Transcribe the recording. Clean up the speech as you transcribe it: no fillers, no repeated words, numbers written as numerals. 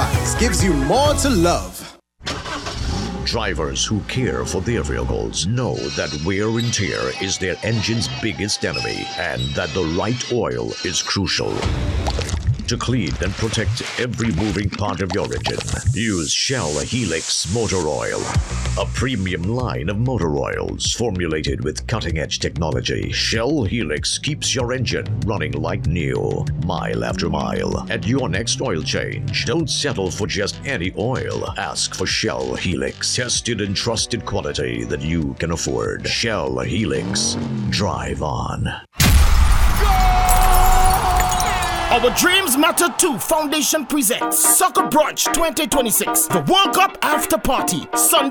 Rise gives you more to love. Drivers who care for their vehicles know that wear and tear is their engine's biggest enemy and that the right oil is crucial. To clean and protect every moving part of your engine, use Shell Helix Motor Oil, a premium line of motor oils formulated with cutting-edge technology. Shell Helix keeps your engine running like new, mile after mile. At your next oil change, don't settle for just any oil. Ask for Shell Helix, tested and trusted quality that you can afford. Shell Helix. Drive on. Our Dreams Matter 2 Foundation presents Soccer Brunch 2026, the World Cup After Party, Sunday.